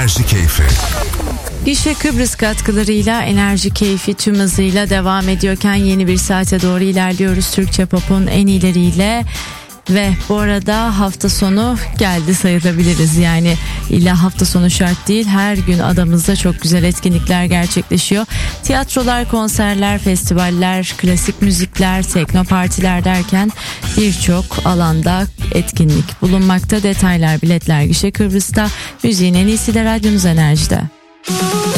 Enerji Keyfi. Gişe Kıbrıs katkılarıyla Enerji Keyfi tüm hızıyla devam ediyorken yeni bir saate doğru ilerliyoruz. Türkçe pop'un en iyileriyle. Ve bu arada hafta sonu geldi sayılabiliriz. Yani illa hafta sonu şart değil, her gün adamızda çok güzel etkinlikler gerçekleşiyor. Tiyatrolar, konserler, festivaller, klasik müzikler, tekno partiler derken birçok alanda etkinlik bulunmakta. Detaylar, biletler Gişe Kıbrıs'ta. Müziğin en iyisi de radyonuz Enerji'de.